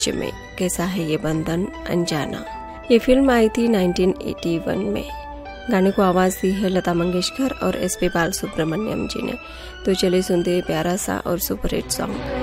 में कैसा है ये बंधन अनजाना। ये फिल्म आई थी 1981 में। गाने को आवाज दी है लता मंगेशकर और SP बालसुब्रमण्यम जी ने। तो चलिए सुनते हैं प्यारा सा और सुपरहिट सॉन्ग।